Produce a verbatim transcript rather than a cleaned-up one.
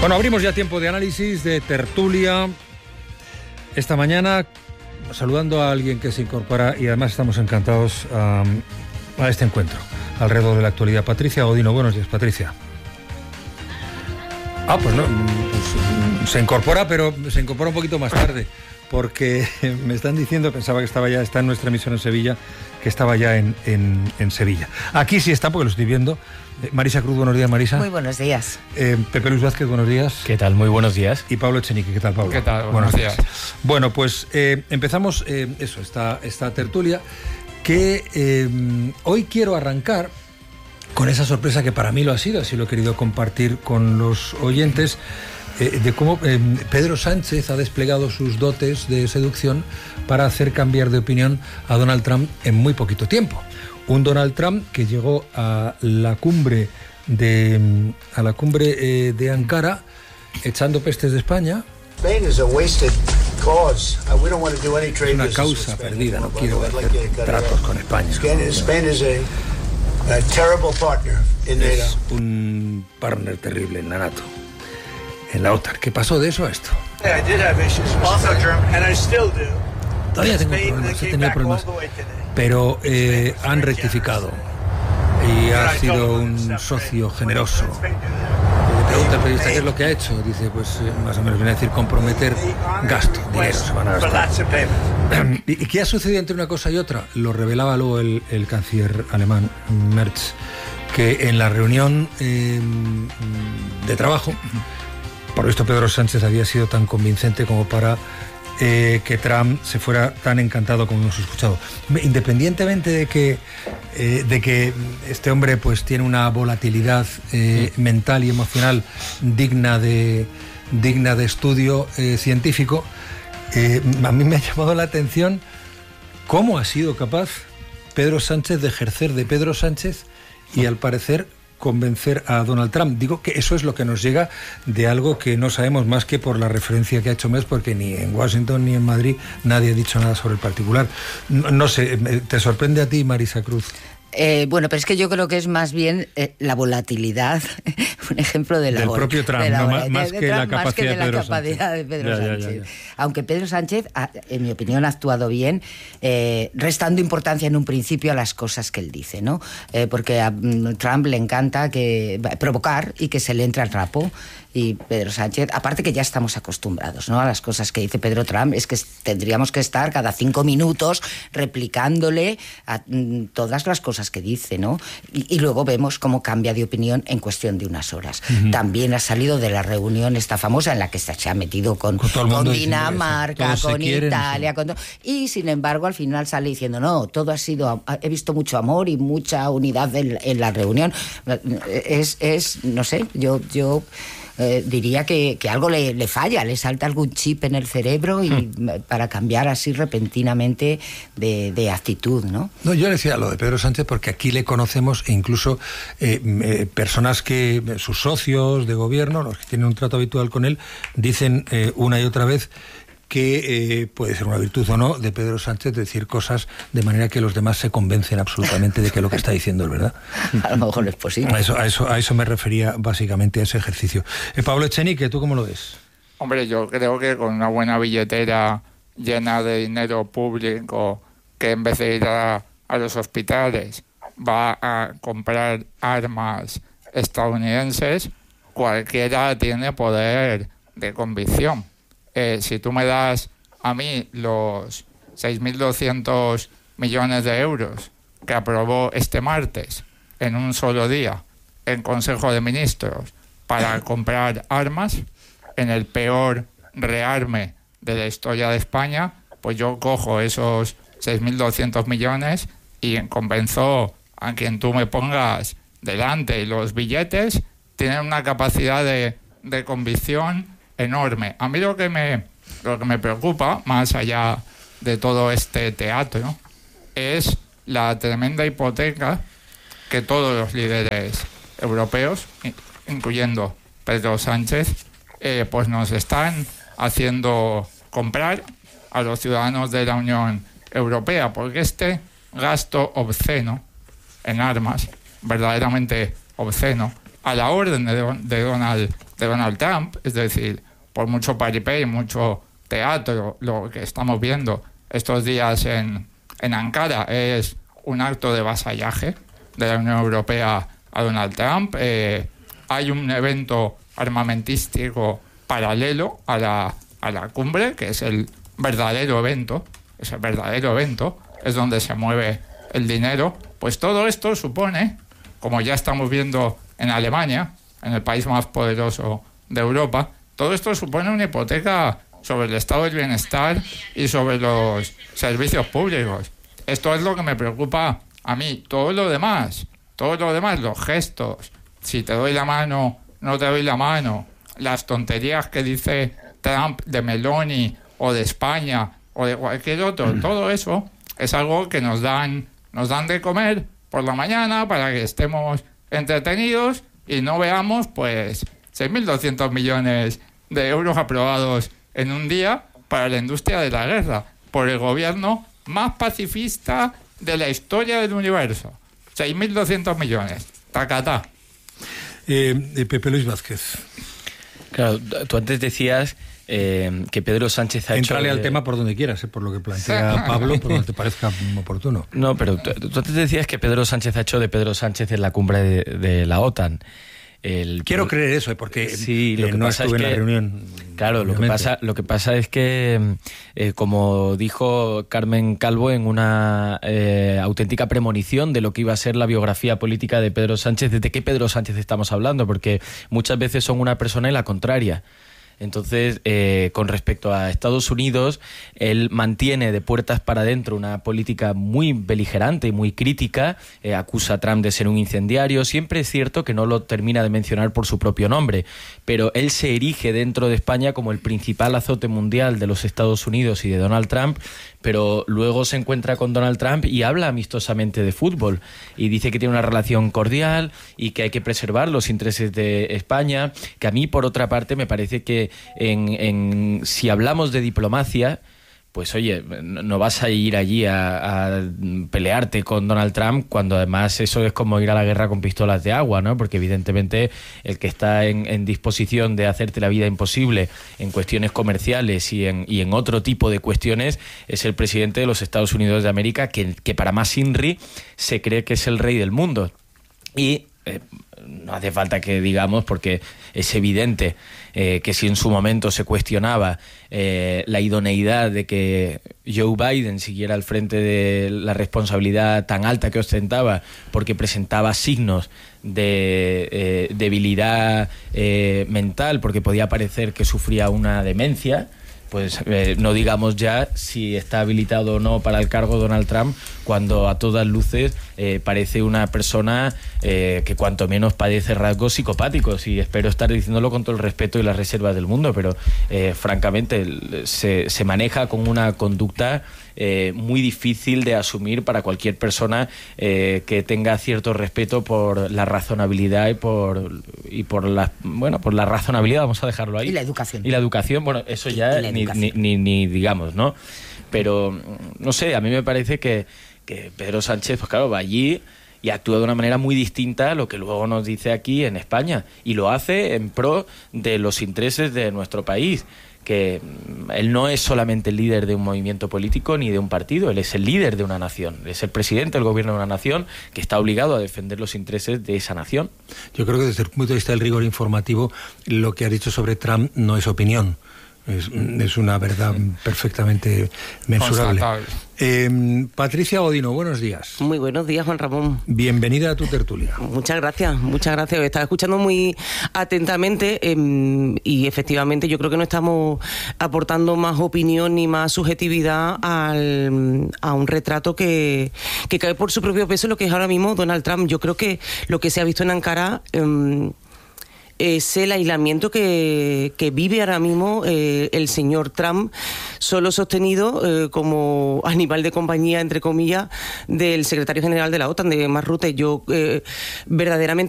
Bueno, abrimos ya tiempo de análisis, de tertulia. Esta mañana, saludando a alguien que se incorpora y además estamos encantados um, a este encuentro alrededor de la actualidad. Patricia Godino, buenos días, Patricia. Ah, pues no, pues, se incorpora, pero se incorpora un poquito más tarde, porque me están diciendo, pensaba que estaba ya, está en nuestra emisión en Sevilla, que estaba ya en, en, en Sevilla. Aquí sí está, porque lo estoy viendo. Eh, Marisa Cruz, buenos días, Marisa. Muy buenos días. Eh, Pepe Luis Vázquez, buenos días. ¿Qué tal? Muy buenos días. Y Pablo Echenique, ¿qué tal, Pablo? ¿Qué tal? Buenos, buenos días. días. Bueno, pues eh, empezamos eh, eso, esta, esta tertulia, que eh, hoy quiero arrancar con esa sorpresa que para mí lo ha sido, así lo he querido compartir con los oyentes, eh, de cómo eh, Pedro Sánchez ha desplegado sus dotes de seducción para hacer cambiar de opinión a Donald Trump en muy poquito tiempo. Un Donald Trump que llegó a la cumbre de a la cumbre eh, de Ankara echando pestes de España. Es una causa perdida, no quiero hacer tratos con España. Es un partner terrible en la NATO, en la OTAN. ¿Qué pasó de eso a esto? Todavía tengo problemas, he tenido problemas, pero eh, han rectificado y ha sido un socio generoso. Le pregunta al periodista qué es lo que ha hecho, dice, pues eh, más o menos viene a decir comprometer gasto, dinero se van a gastar. ¿Y qué ha sucedido entre una cosa y otra? Lo revelaba luego el, el canciller alemán Merz, que en la reunión eh, de trabajo, por esto Pedro Sánchez había sido tan convincente como para eh, que Trump se fuera tan encantado como hemos escuchado. Independientemente de que, eh, de que este hombre pues tiene una volatilidad eh, mental y emocional digna de, digna de estudio eh, científico, eh, a mí me ha llamado la atención cómo ha sido capaz Pedro Sánchez de ejercer de Pedro Sánchez y al parecer convencer a Donald Trump. Digo que eso es lo que nos llega de algo que no sabemos más que por la referencia que ha hecho Merz, porque ni en Washington ni en Madrid nadie ha dicho nada sobre el particular. No, no sé, ¿te sorprende a ti, Marisa Cruz? Eh, bueno, pero es que yo creo que es más bien eh, la volatilidad, un ejemplo de la del propio Trump, la, no, más, más de, que de la Trump, capacidad, más que de, de, la Pedro capacidad de Pedro ya, Sánchez. Ya, ya, ya. Aunque Pedro Sánchez, en mi opinión, ha actuado bien, eh, restando importancia en un principio a las cosas que él dice, ¿no? Eh, porque a Trump le encanta que provocar y que se le entre al trapo. Y Pedro Sánchez, aparte que ya estamos acostumbrados, ¿no?, a las cosas que dice Pedro Trump, es que tendríamos que estar cada cinco minutos replicándole a mm, todas las cosas que dice, ¿no? Y, y luego vemos cómo cambia de opinión en cuestión de unas horas. Uh-huh. También ha salido de la reunión esta famosa en la que se ha metido con, con, con Dinamarca, con quieren, Italia, sí. con to- y sin embargo al final sale diciendo, no, todo ha sido, he visto mucho amor y mucha unidad en, en la reunión. Es, es, no sé, yo... yo Eh, diría que, que algo le, le falla, le salta algún chip en el cerebro y hmm. para cambiar así repentinamente de, de actitud, ¿no? No, yo decía lo de Pedro Sánchez porque aquí le conocemos e incluso eh, eh, personas que, sus socios de gobierno, los que tienen un trato habitual con él, dicen eh, una y otra vez que eh, puede ser una virtud o no de Pedro Sánchez decir cosas de manera que los demás se convencen absolutamente de que lo que está diciendo es verdad. A lo mejor es posible. A eso, a eso, a eso me refería básicamente a ese ejercicio. Eh, Pablo Echenique, ¿tú cómo lo ves? Hombre, yo creo que con una buena billetera llena de dinero público, que en vez de ir a, a los hospitales va a comprar armas estadounidenses, cualquiera tiene poder de convicción. Eh, si tú me das a mí los seis mil doscientos millones de euros que aprobó este martes en un solo día en Consejo de Ministros para comprar armas, en el peor rearme de la historia de España, pues yo cojo esos seis mil doscientos millones y convenzo a quien tú me pongas delante. Y los billetes tienen una capacidad de, de convicción enorme. A mí lo que me lo que me preocupa, más allá de todo este teatro, ¿no?, es la tremenda hipoteca que todos los líderes europeos, incluyendo Pedro Sánchez, eh, pues nos están haciendo comprar a los ciudadanos de la Unión Europea, porque este gasto obsceno en armas, verdaderamente obsceno, a la orden de, Don, de Donald de Donald Trump, es decir, por mucho paripé y mucho teatro, lo que estamos viendo estos días en, en Ankara es un acto de vasallaje de la Unión Europea a Donald Trump. Eh, hay un evento armamentístico paralelo a la, a la cumbre, que es el verdadero evento, es el verdadero evento, es donde se mueve el dinero. Pues todo esto supone, como ya estamos viendo en Alemania, en el país más poderoso de Europa, todo esto supone una hipoteca sobre el estado del bienestar y sobre los servicios públicos. Esto es lo que me preocupa a mí. Todo lo demás, todo lo demás, los gestos, si te doy la mano, no te doy la mano, las tonterías que dice Trump de Meloni o de España o de cualquier otro, todo eso es algo que nos dan, nos dan de comer por la mañana para que estemos entretenidos y no veamos pues seis mil doscientos millones de euros aprobados en un día para la industria de la guerra por el gobierno más pacifista de la historia del universo. seis mil doscientos millones. Tacatá. Eh, Pepe Luis Vázquez. Claro, tú antes decías eh, que Pedro Sánchez ha Entrale hecho... al de... tema por donde quieras, eh, por lo que plantea Pablo, por donde te parezca oportuno. No, pero tú, tú antes decías que Pedro Sánchez ha hecho de Pedro Sánchez en la cumbre de, de la OTAN. El... Quiero creer eso, porque sí, lo eh, que no pasa estuve es en que, la reunión. Claro, lo que, pasa, lo que pasa es que, eh, como dijo Carmen Calvo en una eh, auténtica premonición de lo que iba a ser la biografía política de Pedro Sánchez, ¿de qué Pedro Sánchez estamos hablando? Porque muchas veces son una persona y la contraria. Entonces, eh, con respecto a Estados Unidos, él mantiene de puertas para adentro una política muy beligerante y muy crítica, eh, acusa a Trump de ser un incendiario. Siempre es cierto que no lo termina de mencionar por su propio nombre, pero él se erige dentro de España como el principal azote mundial de los Estados Unidos y de Donald Trump, pero luego se encuentra con Donald Trump y habla amistosamente de fútbol y dice que tiene una relación cordial y que hay que preservar los intereses de España, que a mí, por otra parte, me parece que en, en si hablamos de diplomacia, pues oye, no vas a ir allí a, a pelearte con Donald Trump cuando además eso es como ir a la guerra con pistolas de agua, ¿no? Porque evidentemente el que está en, en disposición de hacerte la vida imposible en cuestiones comerciales y en, y en otro tipo de cuestiones es el presidente de los Estados Unidos de América, que, que para más Inri se cree que es el rey del mundo. Y eh, no hace falta que digamos, porque es evidente eh, que si en su momento se cuestionaba eh, la idoneidad de que Joe Biden siguiera al frente de la responsabilidad tan alta que ostentaba porque presentaba signos de eh, debilidad eh, mental, porque podía parecer que sufría una demencia, pues eh, no digamos ya si está habilitado o no para el cargo Donald Trump, cuando a todas luces eh, parece una persona eh, que cuanto menos padece rasgos psicopáticos, y espero estar diciéndolo con todo el respeto y las reservas del mundo, pero eh, francamente se, se maneja con una conducta eh, muy difícil de asumir para cualquier persona eh, que tenga cierto respeto por la razonabilidad y por y por la bueno por la razonabilidad, vamos a dejarlo ahí. Y la educación. Y la educación, bueno, eso ya ni, ni, ni, ni digamos, ¿no? Pero, no sé, a mí me parece que, que Pedro Sánchez, pues claro, va allí y actúa de una manera muy distinta a lo que luego nos dice aquí en España. Y lo hace en pro de los intereses de nuestro país. Que él no es solamente el líder de un movimiento político ni de un partido, él es el líder de una nación, es el presidente del gobierno de una nación que está obligado a defender los intereses de esa nación. Yo creo que desde el punto de vista del rigor informativo, lo que ha dicho sobre Trump no es opinión. Es, es una verdad perfectamente mensurable. Eh, Patricia Godino, buenos días. Muy buenos días, Juan Ramón. Bienvenida a tu tertulia. Muchas gracias, muchas gracias. Estaba escuchando muy atentamente eh, y efectivamente yo creo que no estamos aportando más opinión ni más subjetividad al, a un retrato que, que cae por su propio peso lo que es ahora mismo Donald Trump. Yo creo que lo que se ha visto en Ankara Eh, es el aislamiento que, que vive ahora mismo eh, el señor Trump, solo sostenido eh, como animal de compañía, entre comillas, del secretario general de la OTAN, de Mark Rutte. Yo eh, verdaderamente